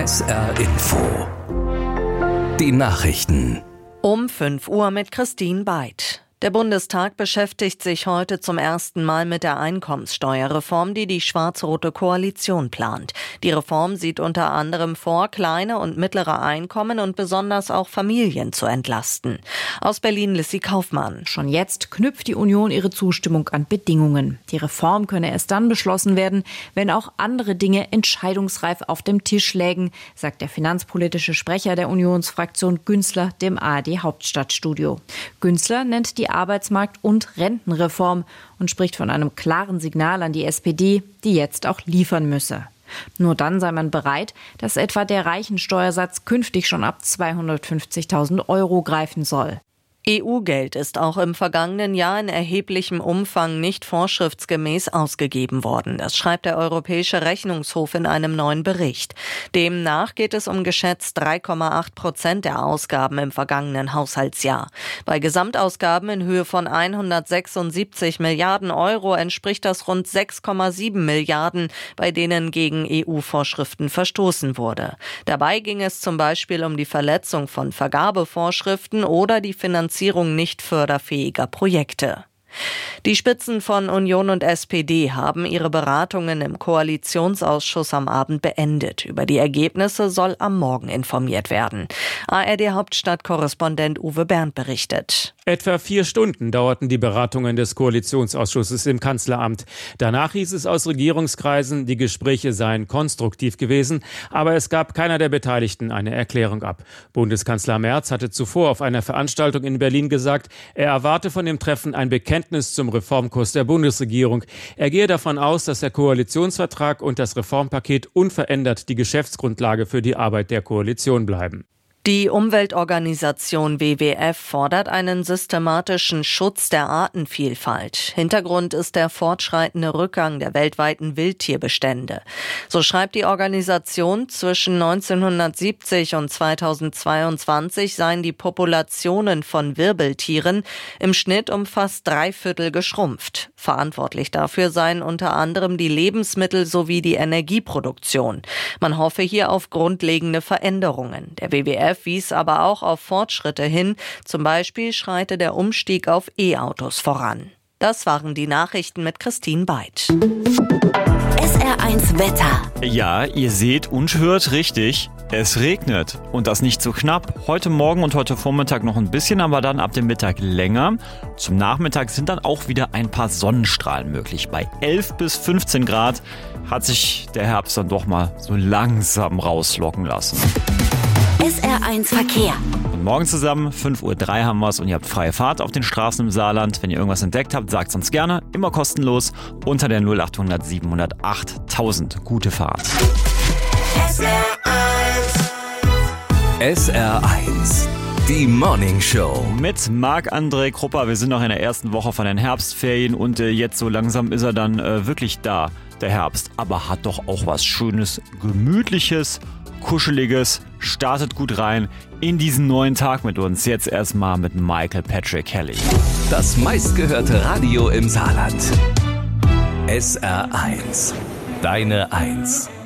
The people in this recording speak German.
SR Info. Die Nachrichten. Um 5 Uhr mit Christine Beid. Der Bundestag beschäftigt sich heute zum ersten Mal mit der Einkommenssteuerreform, die die schwarz-rote Koalition plant. Die Reform sieht unter anderem vor, kleine und mittlere Einkommen und besonders auch Familien zu entlasten. Aus Berlin Lissy Kaufmann. Schon jetzt knüpft die Union ihre Zustimmung an Bedingungen. Die Reform könne erst dann beschlossen werden, wenn auch andere Dinge entscheidungsreif auf dem Tisch lägen, sagt der finanzpolitische Sprecher der Unionsfraktion Günzler dem ARD Hauptstadtstudio. Günzler nennt die Arbeitsmarkt- und Rentenreform und spricht von einem klaren Signal an die SPD, die jetzt auch liefern müsse. Nur dann sei man bereit, dass etwa der Reichensteuersatz künftig schon ab 250.000 € greifen soll. EU-Geld ist auch im vergangenen Jahr in erheblichem Umfang nicht vorschriftsgemäß ausgegeben worden. Das schreibt der Europäische Rechnungshof in einem neuen Bericht. Demnach geht es um geschätzt 3,8% der Ausgaben im vergangenen Haushaltsjahr. Bei Gesamtausgaben in Höhe von 176 Milliarden € entspricht das rund 6,7 Milliarden, bei denen gegen EU-Vorschriften verstoßen wurde. Dabei ging es zum Beispiel um die Verletzung von Vergabevorschriften oder die Finanzierung nicht förderfähiger Projekte. Die Spitzen von Union und SPD haben ihre Beratungen im Koalitionsausschuss am Abend beendet. Über die Ergebnisse soll am Morgen informiert werden. ARD-Hauptstadtkorrespondent Uwe Bernd berichtet. Etwa 4 Stunden dauerten die Beratungen des Koalitionsausschusses im Kanzleramt. Danach hieß es aus Regierungskreisen, die Gespräche seien konstruktiv gewesen, aber es gab keiner der Beteiligten eine Erklärung ab. Bundeskanzler Merz hatte zuvor auf einer Veranstaltung in Berlin gesagt, er erwarte von dem Treffen ein Bekenntnis zum Reformkurs der Bundesregierung. Er gehe davon aus, dass der Koalitionsvertrag und das Reformpaket unverändert die Geschäftsgrundlage für die Arbeit der Koalition bleiben. Die Umweltorganisation WWF fordert einen systematischen Schutz der Artenvielfalt. Hintergrund ist der fortschreitende Rückgang der weltweiten Wildtierbestände. So schreibt die Organisation, zwischen 1970 und 2022 seien die Populationen von Wirbeltieren im Schnitt um fast 3/4 geschrumpft. Verantwortlich dafür seien unter anderem die Lebensmittel sowie die Energieproduktion. Man hoffe hier auf grundlegende Veränderungen. Der WWF wies aber auch auf Fortschritte hin. Zum Beispiel schreite der Umstieg auf E-Autos voran. Das waren die Nachrichten mit Christine Beid. SR1 Wetter. Ja, ihr seht und hört richtig. Es regnet. Und das nicht so knapp. Heute Morgen und heute Vormittag noch ein bisschen, aber dann ab dem Mittag länger. Zum Nachmittag sind dann auch wieder ein paar Sonnenstrahlen möglich. Bei 11 bis 15 Grad hat sich der Herbst dann doch mal so langsam rauslocken lassen. SR1 Verkehr. Und morgen zusammen, 5:03 Uhr haben wir es und ihr habt freie Fahrt auf den Straßen im Saarland. Wenn ihr irgendwas entdeckt habt, sagt es uns gerne. Immer kostenlos unter der 0800 708 1000. Gute Fahrt. SR1. Die Morning Show. Mit Marc-André Krupper. Wir sind noch in der ersten Woche von den Herbstferien und jetzt so langsam ist er dann wirklich da, der Herbst. Aber hat doch auch was Schönes, Gemütliches, Kuscheliges. Startet gut rein in diesen neuen Tag mit uns. Jetzt erstmal mit Michael Patrick Kelly. Das meistgehörte Radio im Saarland. SR1. Deine Eins.